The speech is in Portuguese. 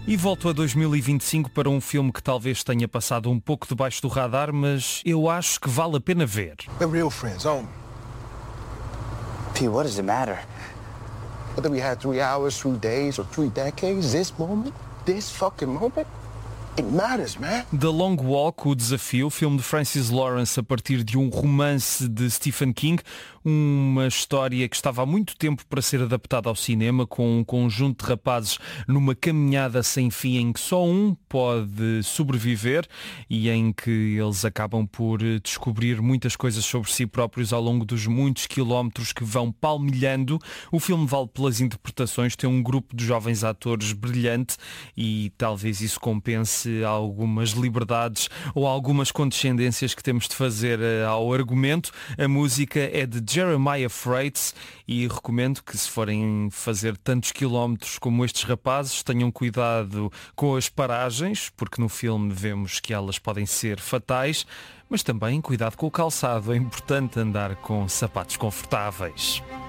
E volto a 2025 para um filme que talvez tenha passado um pouco debaixo do radar, mas eu acho que vale a pena ver. We're real friends, aren't we? P, what does it matter? Whether we had 3 hours, 3 days, or 3 decades, this fucking moment, it matters, man. The Long Walk, O Desafio, filme de Francis Lawrence a partir de um romance de Stephen King, uma história que estava há muito tempo para ser adaptada ao cinema, com um conjunto de rapazes numa caminhada sem fim em que só um pode sobreviver e em que eles acabam por descobrir muitas coisas sobre si próprios ao longo dos muitos quilómetros que vão palmilhando. O filme vale pelas interpretações, tem um grupo de jovens atores brilhante e talvez isso compense algumas liberdades ou algumas condescendências que temos de fazer ao argumento. A música é de Jeremiah Freites e recomendo que, se forem fazer tantos quilómetros como estes rapazes, tenham cuidado com as paragens, porque no filme vemos que elas podem ser fatais, mas também cuidado com o calçado. É importante andar com sapatos confortáveis.